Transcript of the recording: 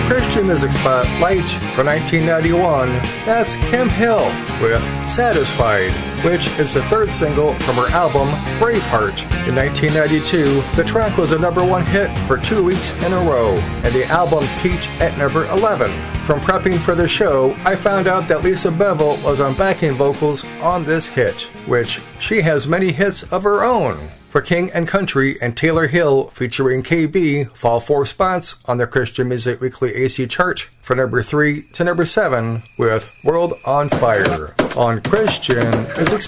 Christian Music Spotlight for 1991, that's Kim Hill with Satisfied, which is the third single from her album Braveheart. In 1992, the track was a #1 hit for 2 weeks in a row, and the album peaked at number 11. From prepping for the show, I found out that Lisa Bevel was on backing vocals on this hit, which she has many hits of her own. For King and Country and Taylor Hill featuring KB fall 4 spots on the Christian Music Weekly AC chart for number 3 to number 7 with World on Fire on Christian Music